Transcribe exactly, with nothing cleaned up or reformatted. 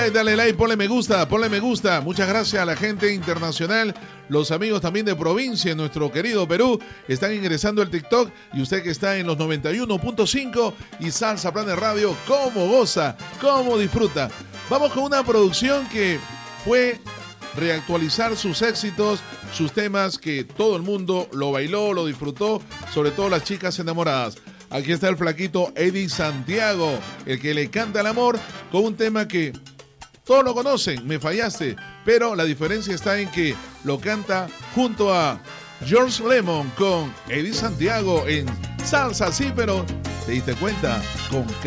like, dale like, ponle me gusta, ponle me gusta. Muchas gracias a la gente internacional, los amigos también de provincia, en nuestro querido Perú, están ingresando al TikTok. Y usted que está en los noventa y uno punto cinco y Salsa Planet Radio, cómo goza, cómo disfruta. Vamos con una producción que fue reactualizar sus éxitos, sus temas que todo el mundo lo bailó, lo disfrutó, sobre todo las chicas enamoradas. Aquí está el flaquito Eddie Santiago, el que le canta el amor, con un tema que todos lo conocen, Me Fallaste, pero la diferencia está en que lo canta junto a George Lemon con Eddie Santiago en Salsa, sí, pero te diste cuenta con